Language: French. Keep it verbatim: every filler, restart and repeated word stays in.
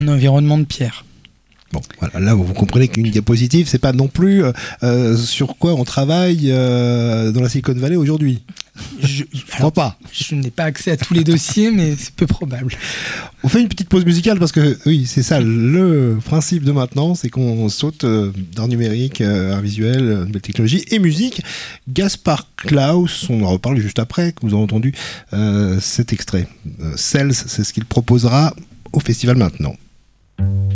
Un environnement de pierre. Bon, voilà, là vous comprenez qu'une diapositive, c'est pas non plus euh, sur quoi on travaille euh, dans la Silicon Valley aujourd'hui. Je, je crois pas. Je n'ai pas accès à tous les dossiers, mais c'est peu probable. On fait une petite pause musicale parce que oui, c'est ça le principe de maintenant, c'est qu'on saute euh, d'art numérique, euh, art visuel, euh, nouvelle technologie et musique. Gaspard Klaus, on en reparle juste après, que vous avez entendu euh, cet extrait. Euh, Cells, c'est ce qu'il proposera au festival maintenant.